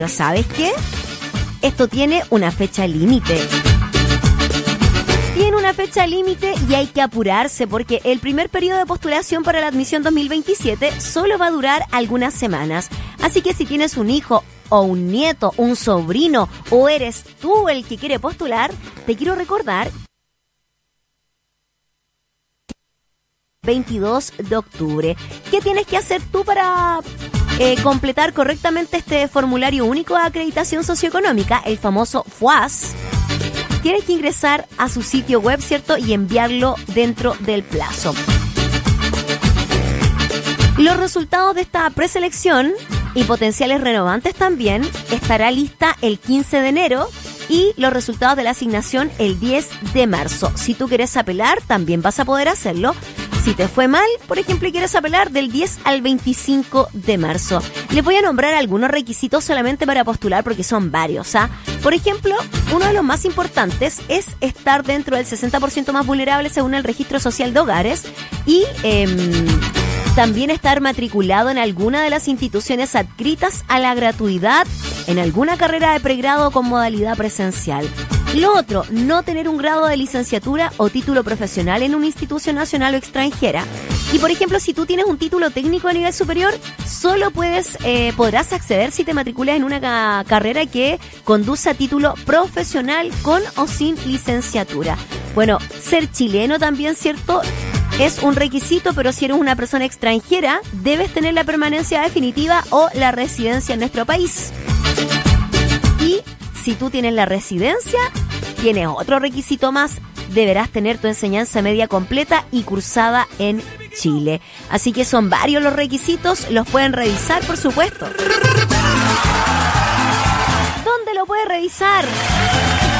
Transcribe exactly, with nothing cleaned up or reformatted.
¿Sabes qué? Esto tiene una fecha límite. Tiene una fecha límite y hay que apurarse porque el primer periodo de postulación para la admisión dos mil veintisiete solo va a durar algunas semanas. Así que si tienes un hijo o un nieto, un sobrino o eres tú el que quiere postular, te quiero recordar veintidós de octubre. ¿Qué tienes que hacer tú para eh, completar correctamente este formulario único de acreditación socioeconómica, el famoso F U A S? Tienes que ingresar a su sitio web, ¿cierto? Y enviarlo dentro del plazo. Los resultados de esta preselección y potenciales renovantes también estará lista el quince de enero y los resultados de la asignación el diez de marzo. Si tú quieres apelar, también vas a poder hacerlo. Si te fue mal, por ejemplo, y quieres apelar del diez al veinticinco de marzo. Les voy a nombrar algunos requisitos solamente para postular porque son varios, ¿ah? Por ejemplo, uno de los más importantes es estar dentro del sesenta por ciento más vulnerable según el Registro Social de Hogares y eh, también estar matriculado en alguna de las instituciones adscritas a la gratuidad en alguna carrera de pregrado con modalidad presencial. Lo otro, no tener un grado de licenciatura o título profesional en una institución nacional o extranjera. Y por ejemplo, si tú tienes un título técnico a nivel superior, solo puedes eh, podrás acceder si te matriculas en una ca- carrera que conduce a título profesional con o sin licenciatura. Bueno, ser chileno también, ¿cierto?, es un requisito, pero si eres una persona extranjera, debes tener la permanencia definitiva o la residencia en nuestro país. Y si tú tienes la residencia, tienes otro requisito más. Deberás tener tu enseñanza media completa y cursada en Chile. Así que son varios los requisitos, los pueden revisar, por supuesto. ¿Dónde lo puedes revisar?